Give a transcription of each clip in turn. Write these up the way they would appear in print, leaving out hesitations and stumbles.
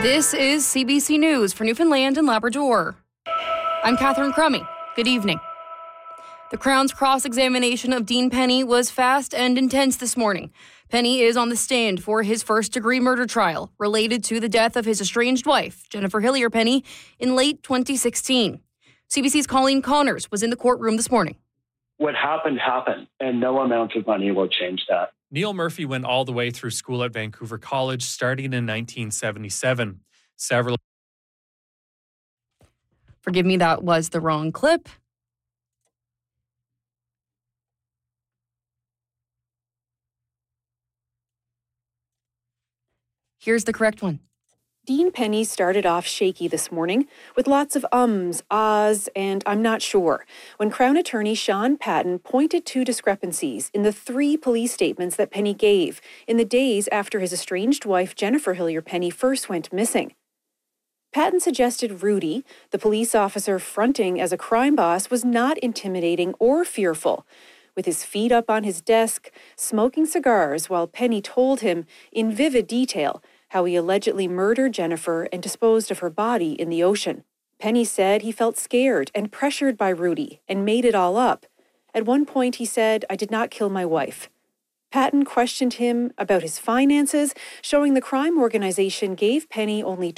This is CBC News for Newfoundland and Labrador. I'm Catherine Crummy. Good evening. The Crown's cross-examination of Dean Penny was fast and intense this morning. Penny is on the stand for his first-degree murder trial related to the death of his estranged wife, Jennifer Hillier Penny, in late 2016. CBC's Colleen Connors was in the courtroom this morning. What happened, and no amount of money will change that. Neil Murphy went all the way through school at Vancouver College, starting in 1977. Forgive me, that was the wrong clip. Here's the correct one. Dean Penny started off shaky this morning with lots of ums, ahs, and I'm not sure, when Crown Attorney Sean Patton pointed to discrepancies in the 3 police statements that Penny gave in the days after his estranged wife Jennifer Hillier Penny first went missing. Patton suggested Rudy, the police officer fronting as a crime boss, was not intimidating or fearful, with his feet up on his desk, smoking cigars while Penny told him in vivid detail how he allegedly murdered Jennifer and disposed of her body in the ocean. Penny said he felt scared and pressured by Rudy and made it all up. At one point he said, "I did not kill my wife." Patton questioned him about his finances, showing the crime organization gave Penny only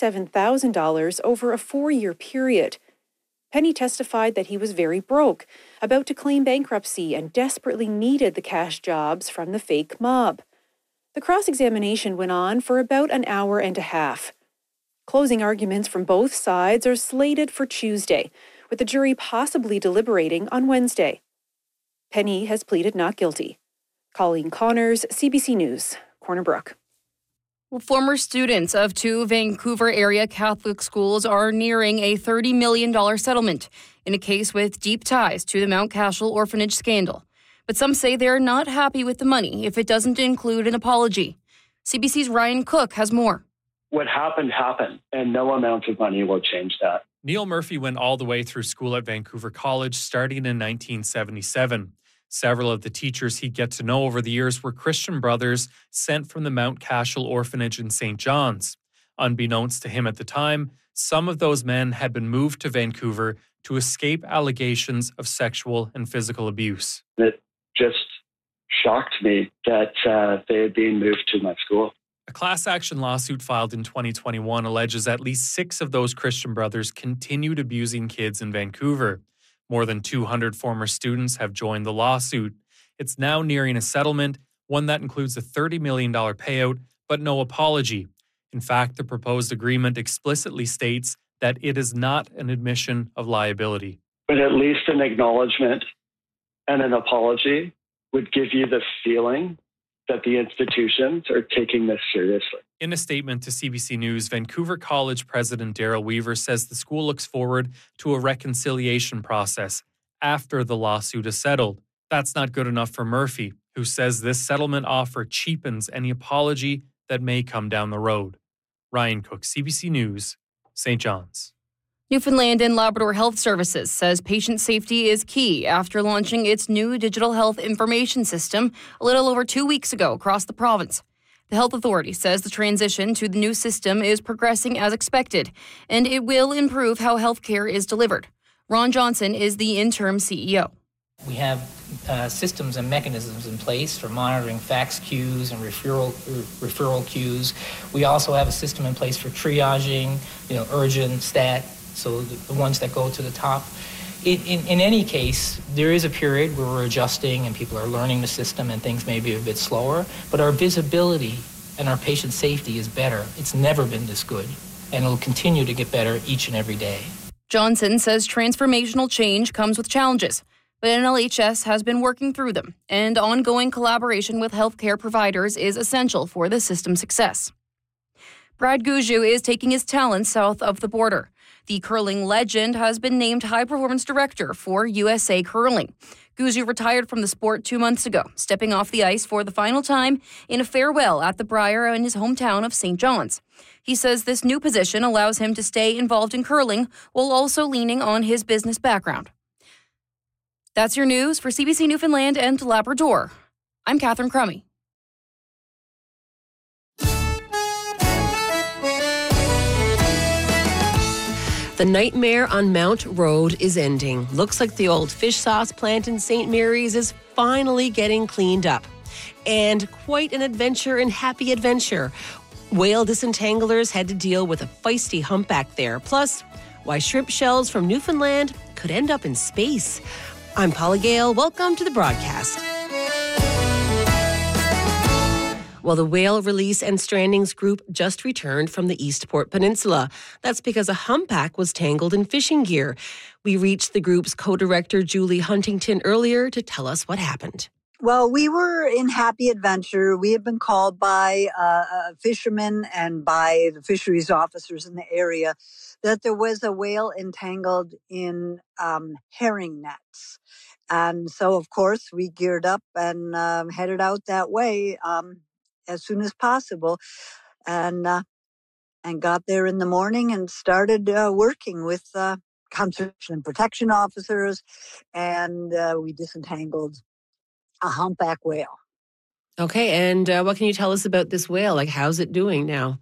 $27,000 over a 4-year period. Penny testified that he was very broke, about to claim bankruptcy, and desperately needed the cash jobs from the fake mob. The cross-examination went on for about an hour and a half. Closing arguments from both sides are slated for Tuesday, with the jury possibly deliberating on Wednesday. Penny has pleaded not guilty. Colleen Connors, CBC News, Corner Brook. Well, former students of 2 Vancouver area Catholic schools are nearing a $30 million settlement in a case with deep ties to the Mount Cashel orphanage scandal. But some say they're not happy with the money if it doesn't include an apology. CBC's Ryan Cook has more. What happened, and no amount of money will change that. Neil Murphy went all the way through school at Vancouver College, starting in 1977. Several of the teachers he'd get to know over the years were Christian brothers sent from the Mount Cashel orphanage in St. John's. Unbeknownst to him at the time, some of those men had been moved to Vancouver to escape allegations of sexual and physical abuse. It just shocked me that they had been moved to my school. A class action lawsuit filed in 2021 alleges at least 6 of those Christian brothers continued abusing kids in Vancouver. More than 200 former students have joined the lawsuit. It's now nearing a settlement, one that includes a $30 million payout, but no apology. In fact, the proposed agreement explicitly states that it is not an admission of liability. But at least an acknowledgement and an apology would give you the feeling that the institutions are taking this seriously. In a statement to CBC News, Vancouver College President Daryl Weaver says the school looks forward to a reconciliation process after the lawsuit is settled. That's not good enough for Murphy, who says this settlement offer cheapens any apology that may come down the road. Ryan Cook, CBC News, St. John's. Newfoundland and Labrador Health Services says patient safety is key after launching its new digital health information system a little over 2 weeks ago across the province. The health authority says the transition to the new system is progressing as expected, and it will improve how healthcare is delivered. Ron Johnson is the interim CEO. We have systems and mechanisms in place for monitoring fax queues and referral queues. We also have a system in place for triaging, urgent, stat, so the ones that go to the top. In any case, there is a period where we're adjusting and people are learning the system and things may be a bit slower, but our visibility and our patient safety is better. It's never been this good, and it'll continue to get better each and every day. Johnson says transformational change comes with challenges, but NLHS has been working through them, and ongoing collaboration with healthcare providers is essential for the system's success. Brad Gushue is taking his talents south of the border. The curling legend has been named High Performance Director for USA Curling. Gushue retired from the sport 2 months ago, stepping off the ice for the final time in a farewell at the Brier in his hometown of St. John's. He says this new position allows him to stay involved in curling while also leaning on his business background. That's your news for CBC Newfoundland and Labrador. I'm Catherine Crummy. The nightmare on Mount Road is ending. Looks like the old fish sauce plant in St. Mary's is finally getting cleaned up. And quite an adventure and happy adventure. Whale disentanglers had to deal with a feisty humpback there. Plus, why shrimp shells from Newfoundland could end up in space. I'm Paula Gale. Welcome to the broadcast. Well, the Whale Release and Strandings Group just returned from the Eastport Peninsula. That's because a humpback was tangled in fishing gear. We reached the group's co-director, Julie Huntington, earlier to tell us what happened. Well, we were in happy adventure. We had been called by fishermen and by the fisheries officers in the area that there was a whale entangled in herring nets. And so, of course, we geared up and headed out that way as soon as possible and got there in the morning and started working with conservation and protection officers. And we disentangled a humpback whale. Okay, and what can you tell us about this whale? Like, how's it doing now?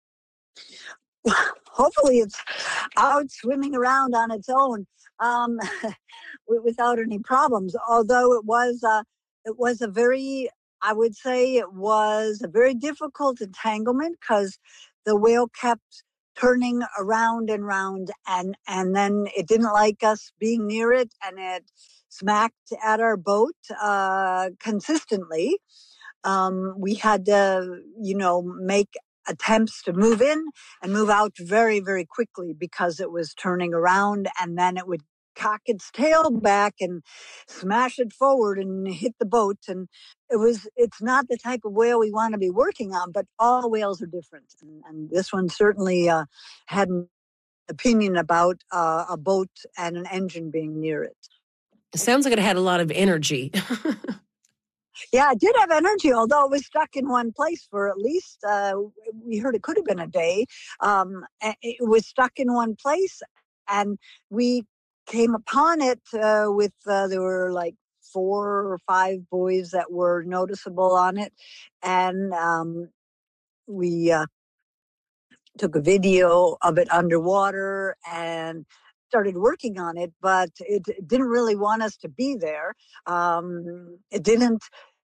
Hopefully it's out swimming around on its own without any problems. Although it was a very, I would say it was a very difficult entanglement because the whale kept turning around and round and then it didn't like us being near it and it smacked at our boat consistently. We had to, make attempts to move in and move out very, very quickly because it was turning around and then it would cock its tail back and smash it forward and hit the boat. And it's not the type of whale we want to be working on, but all whales are different. And this one certainly had an opinion about a boat and an engine being near it. It sounds like it had a lot of energy. Yeah, it did have energy, although it was stuck in one place for at least, we heard it could have been a day. It was stuck in one place, and we came upon it with, there were like 4 or 5 buoys that were noticeable on it, and we took a video of it underwater and started working on it, but it didn't really want us to be there. It didn't.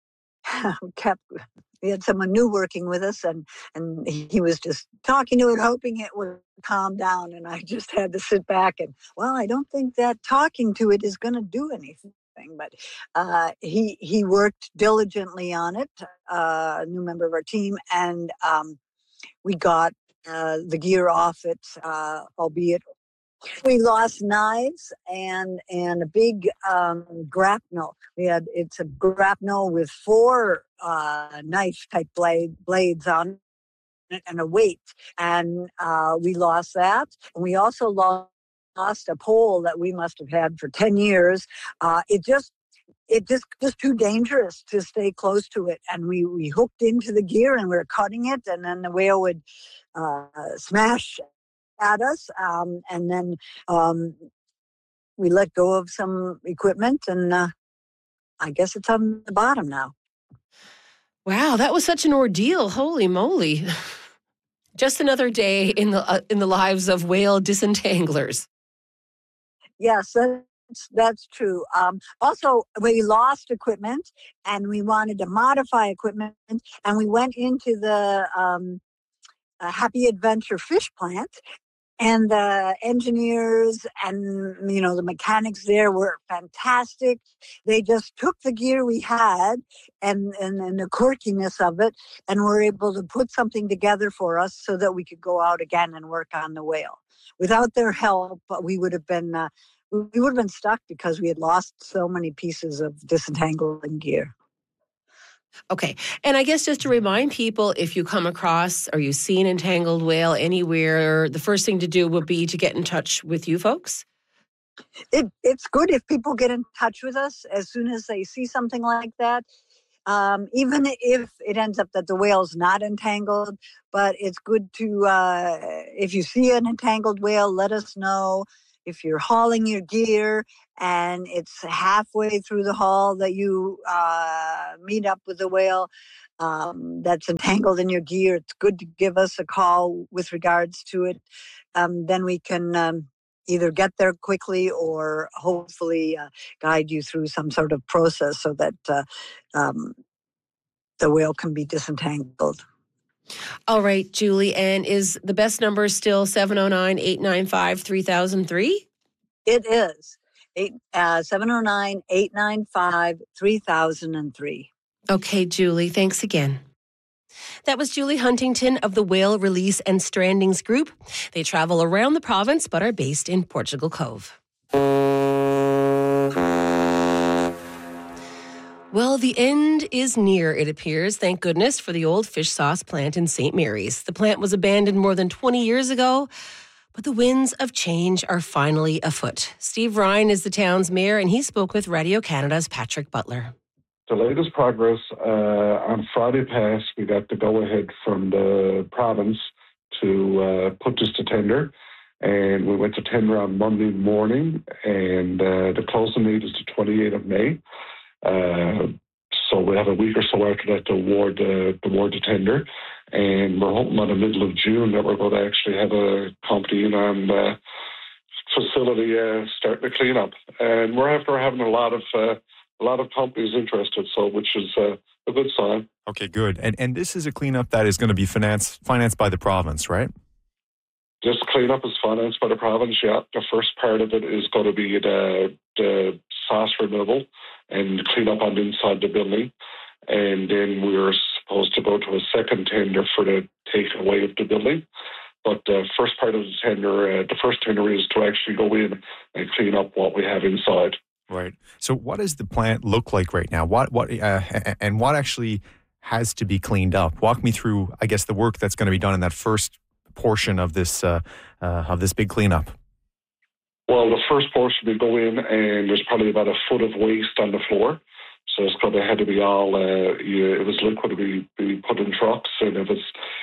We had someone new working with us and he was just talking to it, hoping it would calm down. And I just had to sit back and, well, I don't think that talking to it is going to do anything. But he worked diligently on it, a new member of our team, and we got the gear off it, albeit we lost knives and a big grapnel. It's a grapnel with 4 knife type blades on it and a weight, and we lost that. And we also lost a pole that we must have had for 10 years. It just too dangerous to stay close to it, and we hooked into the gear and we were cutting it, and then the whale would smash at us, and then we let go of some equipment, and I guess it's on the bottom now. Wow, that was such an ordeal! Holy moly! Just another day in the lives of whale disentanglers. Yes, that's true. Also, we lost equipment, and we wanted to modify equipment, and we went into the Happy Adventure fish plant. And the engineers and, the mechanics there were fantastic. They just took the gear we had and the quirkiness of it and were able to put something together for us so that we could go out again and work on the whale. Without their help, we would have been stuck because we had lost so many pieces of disentangling gear. Okay. And I guess just to remind people, if you come across or you see an entangled whale anywhere, the first thing to do would be to get in touch with you folks? It's good if people get in touch with us as soon as they see something like that. Even if it ends up that the whale's not entangled, but it's good to, if you see an entangled whale, let us know. If you're hauling your gear and it's halfway through the haul that you meet up with the whale that's entangled in your gear, it's good to give us a call with regards to it. Then we can either get there quickly or hopefully guide you through some sort of process so that the whale can be disentangled. All right, Julie, and is the best number still 709-895-3003? It is 709-895-3003. Okay, Julie, thanks again. That was Julie Huntington of the Whale Release and Strandings Group. They travel around the province but are based in Portugal Cove. Well, the end is near, it appears, thank goodness, for the old fish sauce plant in St. Mary's. The plant was abandoned more than 20 years ago, but the winds of change are finally afoot. Steve Ryan is the town's mayor, and he spoke with Radio Canada's Patrick Butler. The latest progress, on Friday past, we got the go-ahead from the province to put this to tender. And we went to tender on Monday morning, and the closing date is the 28th of May. So we have a week or so after that to award the tender. And we're hoping by the middle of June that we're going to actually have a company in on the facility starting to clean up. And we're after having a lot of companies interested, so which is a good sign. Okay, good. And this is a cleanup that is going to be financed by the province, right? This cleanup is financed by the province, yeah. The first part of it is going to be the sauce removal and clean up on the inside the building. And then we're supposed to go to a second tender for the takeaway of the building. But the first part of the tender, the first tender is to actually go in and clean up what we have inside. Right. So what does the plant look like right now? What actually has to be cleaned up? Walk me through, I guess, the work that's going to be done in that first portion of this big cleanup. Well, the first portion, we go in and there's probably about a foot of waste on the floor. So it's going to have to be all, it was liquid to be put in trucks, and it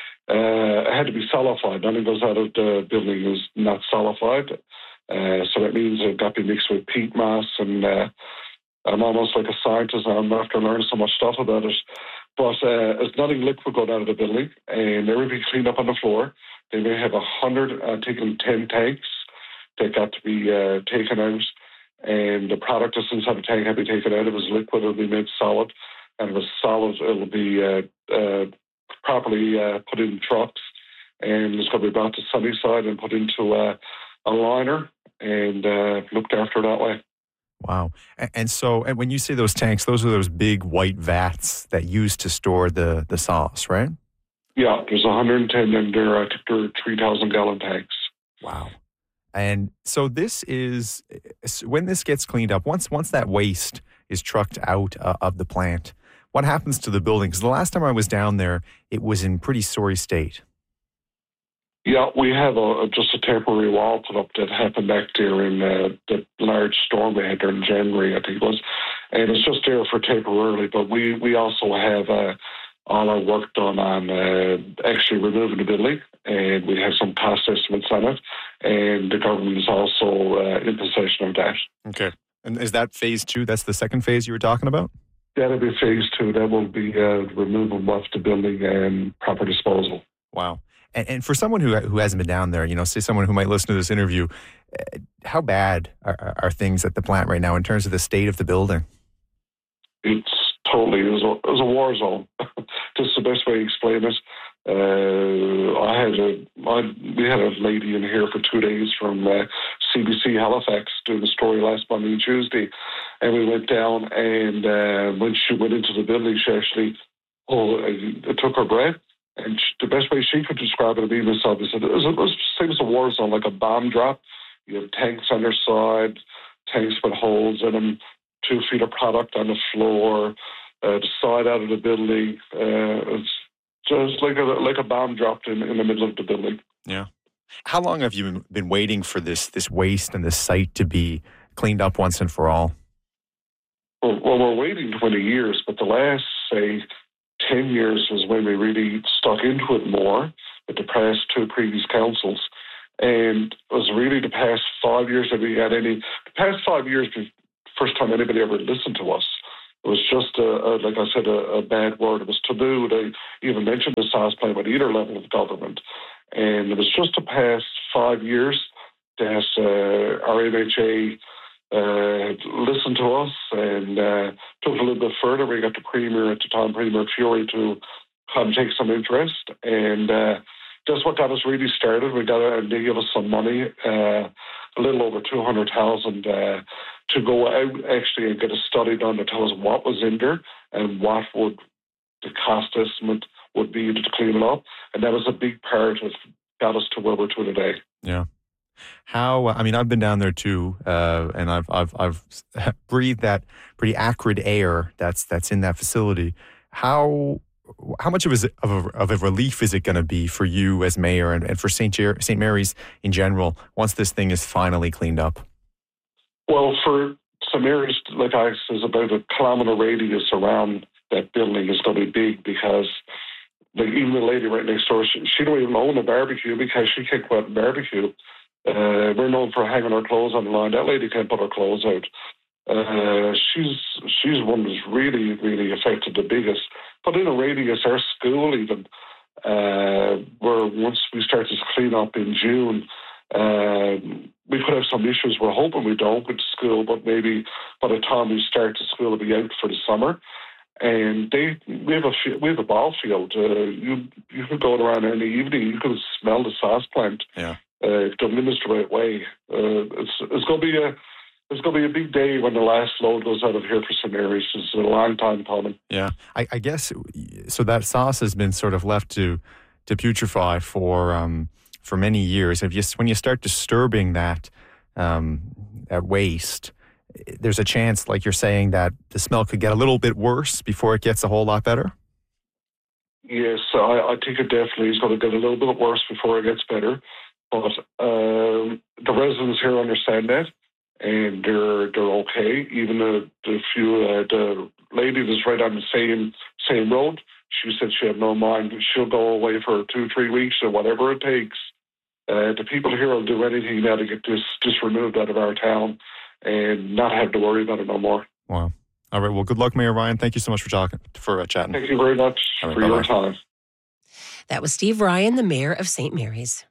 had to be solidified. Nothing goes out of the building is not solidified. So that means it got to be mixed with peat moss, and I'm almost like a scientist. I'm after learning so much stuff about it. But there's nothing liquid going out of the building, and everything cleaned up on the floor. They may have 10 tanks that got to be taken out, and the product that's inside the tank had to be taken out. It was liquid, it'll be made solid, and if it's solid, it'll be properly put in trucks, and it's going to be brought to Sunnyside and put into a liner and looked after that way. Wow. And when you say those tanks, those are those big white vats that used to store the sauce, right? Yeah, there's 110 and they're 3,000-gallon tanks. Wow. And so this is, when this gets cleaned up, once that waste is trucked out of the plant, what happens to the building? Because the last time I was down there, it was in pretty sorry state. Yeah, we have just a temporary wall put up that happened back there in the large storm we had there in January, I think it was. And it's just there for temporarily, but we also have all our work done on actually removing the building, and we have some cost estimates on it, and the government is also in possession of that. Okay. And is that phase 2? That's the second phase you were talking about? That'll be phase 2. That will be removal of the building and proper disposal. Wow. And for someone who hasn't been down there, say someone who might listen to this interview, how bad are things at the plant right now in terms of the state of the building? It's totally, it was a war zone. Just the best way to explain it. We had a lady in here for 2 days from CBC Halifax doing a story last Monday and Tuesday, and we went down, and when she went into the building, she actually, it took her breath. And the best way she could describe it to me myself is that it was the same as a war zone, like a bomb drop. You have tanks on their side, tanks with holes in them, 2 feet of product on the floor, the side out of the building. It's just like a bomb dropped in the middle of the building. Yeah. How long have you been waiting for this waste and this site to be cleaned up once and for all? Well, we're waiting 20 years, but the last, say, 10 years was when we really stuck into it more with the past 2 previous councils. And it was really the past 5 years that we had the past 5 years, the first time anybody ever listened to us. It was just, like I said, a bad word. It was taboo to even mention the sauce plant at either level of government. And it was just the past 5 years that our MHA listened to us and took it a little bit further. We got the Premier at the time, Premier Fury, to come take some interest, and that's what got us really started. They gave us some money, a little over 200,000, to go out actually and get a study done to tell us what was in there and what would the cost estimate would be to clean it up, and that was a big part of got us to where we're to today. Yeah. How? I mean, I've been down there too, and I've breathed that pretty acrid air that's in that facility. How much of a relief is it going to be for you as mayor and for St. Mary's in general once this thing is finally cleaned up? Well, for St. Mary's, like I said, about a kilometre radius around that building is going to be big, because like even the lady right next door, she don't even own a barbecue because she can't go out and barbecue. We're known for hanging our clothes on the line. That lady can't put her clothes out. She's one that's really, really affected the biggest. But in a radius, our school even, where once we start to clean up in June, we could have some issues. We're hoping we don't with the school, but maybe by the time we start, the school will be out for the summer. And we have a ball field. You could go around in the evening. You could smell the sauce plant. Yeah. If they're administered the right way, it's going to be a big day when the last load goes out of here for St. Mary's. It's a long time coming. Yeah, I guess so. That sauce has been sort of left to putrefy for many years. When you start disturbing that waste, there's a chance, like you're saying, that the smell could get a little bit worse before it gets a whole lot better. Yes, I think it definitely is going to get a little bit worse before it gets better. But the residents here understand that, and they're okay. Even the lady that's right on the same road, she said she had no mind. She'll go away for 2-3 weeks or whatever it takes. The people here will do anything now to get this removed out of our town and not have to worry about it no more. Wow. All right. Well, good luck, Mayor Ryan. Thank you so much for chatting. Thank you very much for your time. That was Steve Ryan, the mayor of St. Mary's.